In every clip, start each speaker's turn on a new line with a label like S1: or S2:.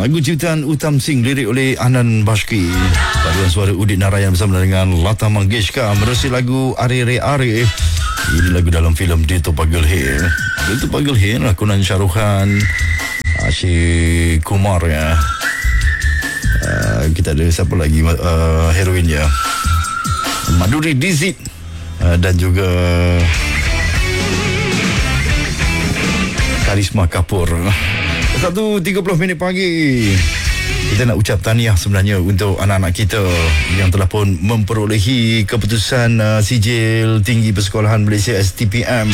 S1: Lagu ciptaan Uttam Singh, lirik oleh Anand Bashki, paduan suara Udit Narayan bersama dengan Lata Mangeshkar menerusi lagu Are Re Are. Ini lagu dalam filem Dil To Pagal Hai. Dil To Pagal Hai lakonan Shah Rukh Khan, Akshay Kumar ya. Kita ada siapa lagi heroinnya, Madhuri Dixit dan juga Karisma Kapoor. 1:30 pagi. Kita nak ucap tahniah sebenarnya untuk anak-anak kita yang telah pun memperolehi keputusan sijil tinggi persekolahan Malaysia STPM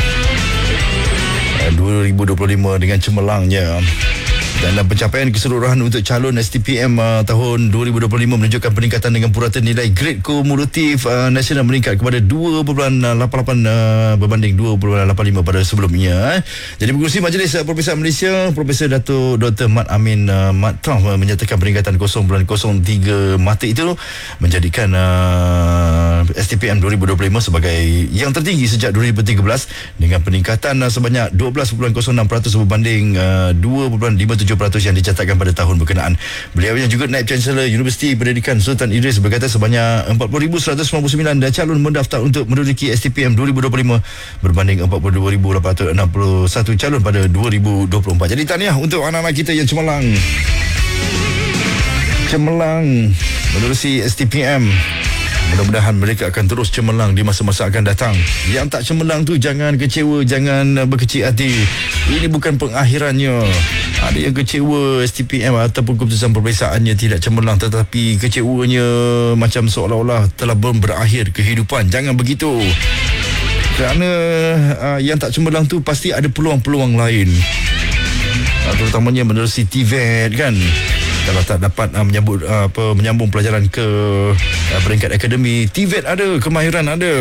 S1: 2025 dengan cemerlangnya. Dan pencapaian keseluruhan untuk calon STPM tahun 2025 menunjukkan peningkatan dengan purata nilai grade kumulatif nasional meningkat kepada 2.88 berbanding 2.85 pada sebelumnya. Jadi pengerusi Majlis Profesor Malaysia, Profesor Dato' Dr. Mat Amin Mat Trump menyatakan peningkatan 0.03 mata itu menjadikan STPM 2025 sebagai yang tertinggi sejak 2013 dengan peningkatan sebanyak 12.06% berbanding 2.57% yang dicatatkan pada tahun berkenaan. Beliau yang juga Naib Chancellor Universiti Pendidikan Sultan Idris berkata sebanyak 40,199 calon mendaftar untuk menduduki STPM 2025 berbanding 42,861 calon pada 2024. Jadi tahniah untuk anak-anak kita yang cemerlang menerusi STPM. Mudah-mudahan mereka akan terus cemerlang di masa-masa akan datang. Yang tak cemerlang tu jangan kecewa, jangan berkecil hati. Ini bukan pengakhirannya. Ada yang kecewa STPM ataupun keputusan pemeriksaannya tidak cemerlang, tetapi kecewanya macam seolah-olah telah berakhir kehidupan. Jangan begitu. Kerana yang tak cemerlang tu pasti ada peluang-peluang lain. Terutamanya menerusi TVET kan. Kalau tak dapat menyambung pelajaran ke peringkat akademi, TVET ada, kemahiran ada.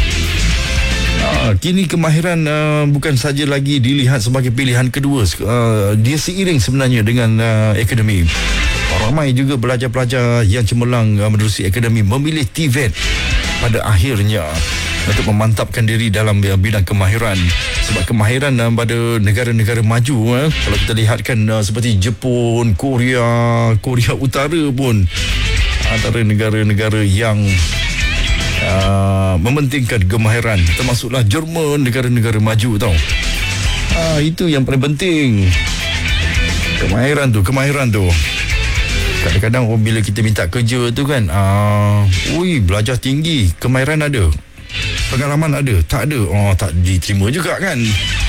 S1: Kini kemahiran bukan saja lagi dilihat sebagai pilihan kedua, dia seiring sebenarnya dengan akademi. Ramai juga pelajar-pelajar yang cemerlang menerusi akademi memilih TVET pada akhirnya untuk memantapkan diri dalam bidang kemahiran. Sebab kemahiran pada negara-negara maju, kalau kita lihatkan seperti Jepun, Korea Utara pun antara negara-negara yang mementingkan kemahiran, termasuklah Jerman, negara-negara maju tau. Itu yang paling penting. Kemahiran tu. Kadang-kadang bila kita minta kerja tu kan, belajar tinggi, kemahiran ada, pengalaman ada, tak ada, tak diterima juga kan.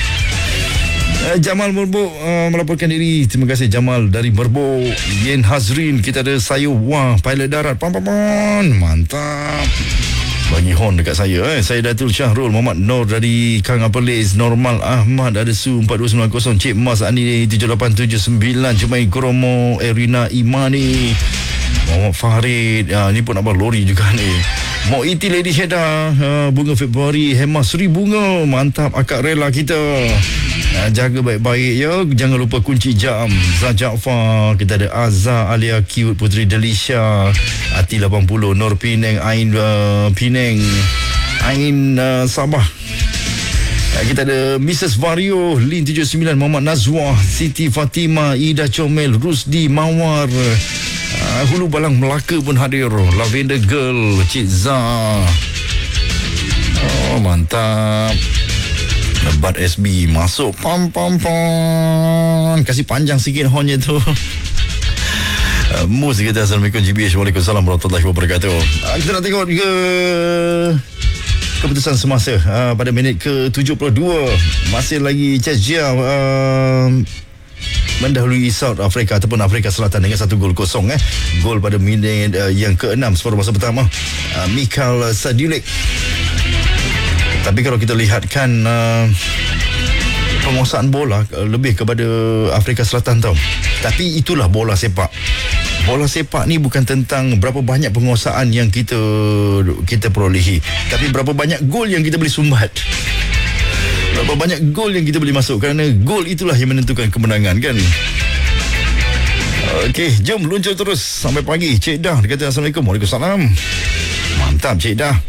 S1: Jamal Merbuk melaporkan diri. Terima kasih Jamal dari Merbuk. Yen Hazrin, kita ada Sayu Wah, pilot darat. Mantap. Bagi horn dekat saya. Saya Datul Syahrul Muhammad Nur dari Kang Apelis. Normal Ahmad ada Su 4290. Cik Mas Ani 7879. Cemai Kromo Erina Imani, Muhammad Farid. Ni pun abang lori juga ni. Mau iti Lady Heda, bunga Februari, Hema Seri Bunga. Mantap akak rela kita. Jaga baik-baik ya. Jangan lupa kunci jam. Zah Jaafar. Kita ada Azhar Alia Cute, Putri Delisha, Ati 80, Nur Pineng, Ain Pineng, Ain Sabah. Kita ada Mrs. Vario, Lin 79, Muhammad Nazwah, Siti Fatima, Ida Comel, Rusdi Mawar, Hulu Balang Melaka pun hadir. Lavender Girl, Cik Zah. Mantap. Lebat SB masuk. Pam. Kasih panjang sikit hornnya tu. Mus kita. Assalamualaikum GBH. Waalaikumsalam warahmatullahi wabarakatuh. Kita nak tengok juga keputusan semasa pada minit ke-72. Masih lagi Czechia mendahului South Africa ataupun Afrika Selatan dengan 1-0. Gol pada minit yang ke-6 separuh masa pertama, Mikhail Sadulik. Tapi kalau kita lihatkan penguasaan bola lebih kepada Afrika Selatan tau. Tapi itulah bola sepak. Bola sepak ni bukan tentang berapa banyak penguasaan yang kita perolehi, tapi berapa banyak gol yang kita boleh sumbat. Berapa banyak gol yang kita boleh masuk, kerana gol itulah yang menentukan kemenangan kan. Okey, jom luncur terus sampai pagi. Cik Dah dia kata Assalamualaikum. Waalaikumsalam. Mantap Cik Dah.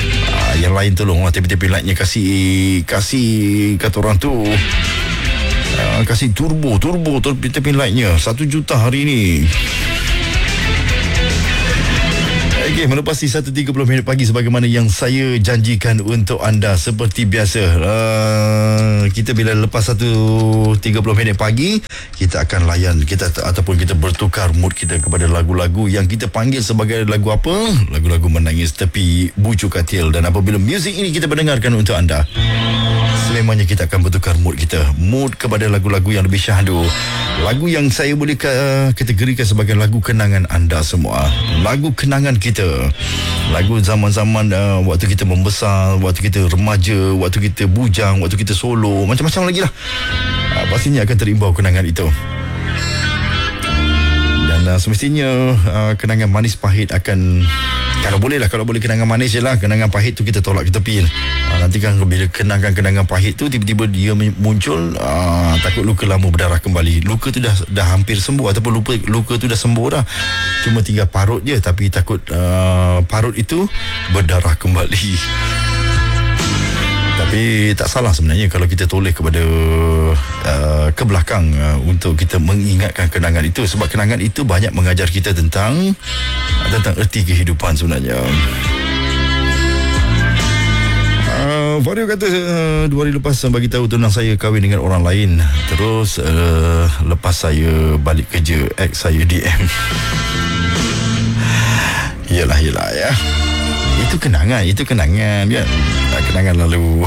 S1: Yang lain tolonglah tepi-tepi like-nya kasih kata orang tu. Kasih turbo tepi lightnya 1 juta hari ni. Okey, melepasi 1.30 minit pagi sebagaimana yang saya janjikan untuk anda seperti biasa. Kita bila lepas 1.30 minit pagi, kita akan layan ataupun kita bertukar mood kita kepada lagu-lagu yang kita panggil sebagai lagu apa? Lagu-lagu menangis tepi bucu katil. Dan apabila muzik ini kita mendengarkan untuk anda, selamanya kita akan bertukar mood kita. Mood kepada lagu-lagu yang lebih syahdu. Lagu yang saya boleh kategorikan sebagai lagu kenangan anda semua. Lagu kenangan kita. Lagu zaman-zaman waktu kita membesar, waktu kita remaja, waktu kita bujang, waktu kita solo, macam-macam lagi lah. Pastinya akan terimbau kenangan itu. Dan semestinya kenangan manis pahit akan, kalau boleh kenangan manis je lah. Kenangan pahit tu kita tolak ke tepi. Nanti kan bila kenangan pahit tu tiba-tiba dia muncul, takut luka lama berdarah kembali. Luka tu dah hampir sembuh, ataupun luka tu dah sembuh dah, cuma tinggal parut je. Tapi takut parut itu berdarah kembali. Tapi tak salah sebenarnya kalau kita toleh kepada ke belakang untuk kita mengingatkan kenangan itu. Sebab kenangan itu banyak mengajar kita tentang erti kehidupan sebenarnya. Vario kata 2 hari lepas bagi tahu tunang saya kahwin dengan orang lain. Terus lepas saya balik kerja, ex saya DM. Yelah ya. Itu kenangan kan. Kenangan lalu.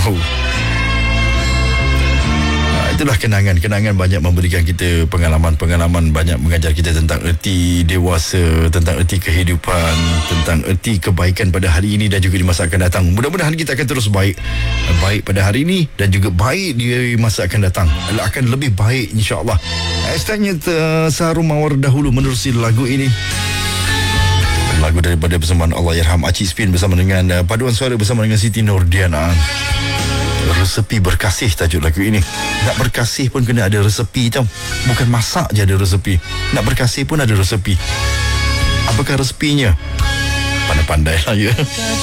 S1: Itulah kenangan banyak memberikan kita pengalaman, banyak mengajar kita tentang erti dewasa, tentang erti kehidupan, tentang erti kebaikan pada hari ini dan juga di masa akan datang. Mudah-mudahan kita akan terus baik pada hari ini dan juga baik di masa akan datang. Akan lebih baik, insya-Allah. Hashtagnya Saharum Mawar dahulu menerusi lagu ini. Lagu daripada persembahan Allahyarham Acik Spin bersama dengan paduan suara bersama dengan Siti Nordiana. Resepi berkasih tajuk lagu ini. Nak berkasih pun kena ada resepi tau. Bukan masak je ada resepi. Nak berkasih pun ada resepi. Apakah resepinya? Pandai-pandai lah ya.